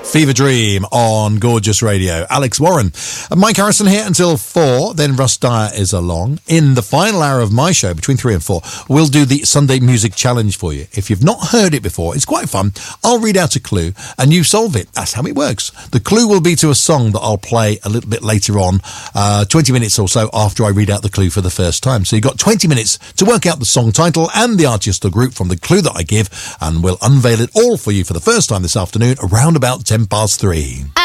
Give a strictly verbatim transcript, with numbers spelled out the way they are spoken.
Fever Dream on Gorgeous Radio. Alex Warren and Mike Harrison here until four. Then Russ Dyer is along. In the final hour of my show, between three and four, we'll do the Sunday Music Challenge for you. If you've not heard it before, it's quite fun. I'll read out a clue and you solve it. That's how it works. The clue will be to a song that I'll play a little bit later on, uh, twenty minutes or so after I read out the clue for the first time. So you've got twenty minutes to work out the song title and the artist or group from the clue that I give, and we'll unveil it all for you for the first time this afternoon around about ten past three.